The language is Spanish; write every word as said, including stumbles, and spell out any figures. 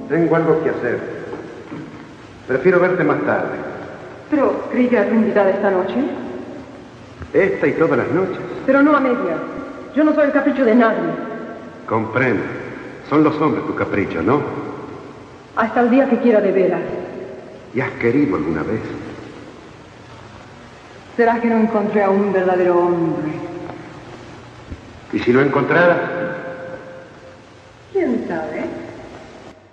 Tengo algo que hacer. Prefiero verte más tarde. Pero creí que era tu invitada esta noche. Esta y todas las noches. Pero no a medias. Yo no soy el capricho de nadie. Comprendo. Son los hombres tu capricho, ¿no? Hasta el día que quiera de veras. ¿Y has querido alguna vez? ¿Será que no encontré a un verdadero hombre? ¿Y si lo encontrara?